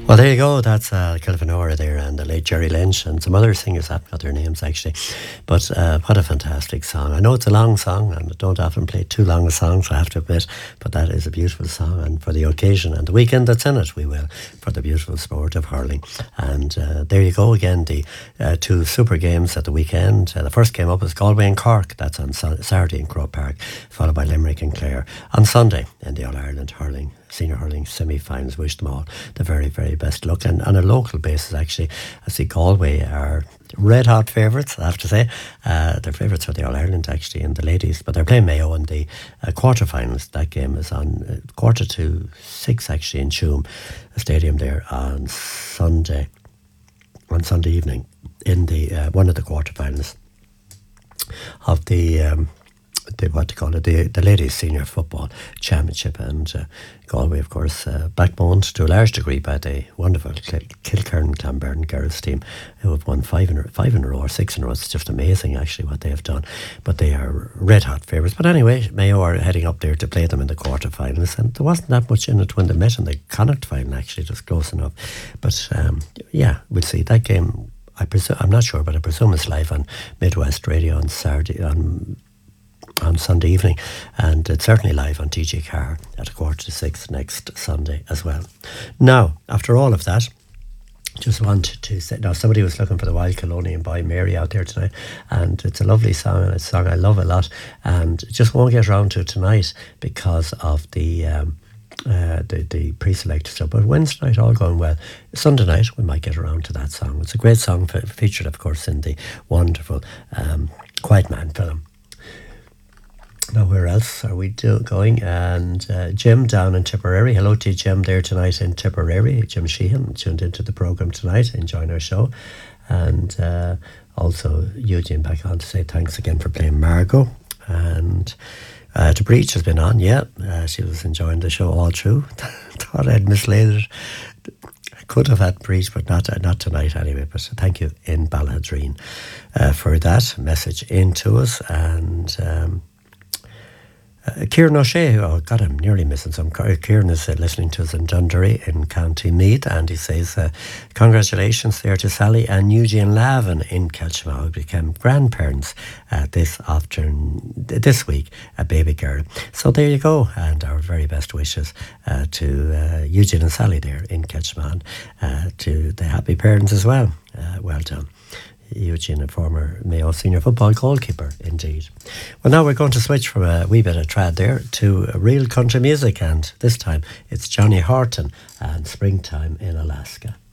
Well, there you go. That's Kilvanora there and the late Jerry Lynch and some other singers haven't got their names actually. But what a fantastic song. I know it's a long song and I don't often play too long a song, so I have to admit, but that is a beautiful song, and for the occasion and the weekend that's in it, we will, for the beautiful sport of hurling. And there you go again, the two super games at the weekend. The first game up is Galway and Cork. That's on Saturday in Croke Park, followed by Limerick and Clare on Sunday in the All-Ireland hurling senior hurling semi-finals. Wish them all the very, very best luck. And on a local basis, actually, I see Galway are red hot favourites, I have to say. They're favourites for the All-Ireland, actually, in the ladies, but they're playing Mayo in the quarter-finals. That game is on 5:45, actually, in Tuam Stadium there on Sunday evening in the one of the quarter-finals of the ladies senior football championship. And Galway, of course, backboned to a large degree by the wonderful Kilkerran Clonberne girls team, who have won five in a row or six in a row. It's just amazing actually what they have done, but they are red hot favourites. But anyway, Mayo are heading up there to play them in the quarterfinals, and there wasn't that much in it when they met in the Connacht final. Actually, it was close enough, but yeah, we'll see that game. I'm not sure, but I presume it's live on Midwest Radio on Saturday, on Sunday evening, and it's certainly live on TG Carr at 5:45 next Sunday as well. Now, after all of that, just wanted to say, now somebody was looking for the Wild Colonian by Mary out there tonight, and it's a lovely song, and it's a song I love a lot, and just won't get around to it tonight because of the pre-selected stuff. But Wednesday night, all going well. Sunday night, we might get around to that song. It's a great song, featured, of course, in the wonderful Quiet Man film. Now, where else are we going? And Jim down in Tipperary. Hello to you, Jim, there tonight in Tipperary. Jim Sheehan tuned into the programme tonight, enjoying our show. And also Eugene back on to say thanks again for playing Margot. And to Breach has been on, yeah. She was enjoying the show all through. Thought I'd mislaid it. I could have had Breach, but not tonight anyway. But thank you in Balladreen for that message into us. And Kieran O'Shea, oh God, I'm nearly missing some. Kieran is listening to us in Dundee in County Meath, and he says congratulations there to Sally and Eugene Lavin in Kelchma, who became grandparents this week, a baby girl. So there you go, and our very best wishes to Eugene and Sally there in Kelchma, to the happy parents as well. Well done. Eugene, a former Mayo senior football goalkeeper, indeed. Well, now we're going to switch from a wee bit of trad there to real country music, and this time it's Johnny Horton and Springtime in Alaska.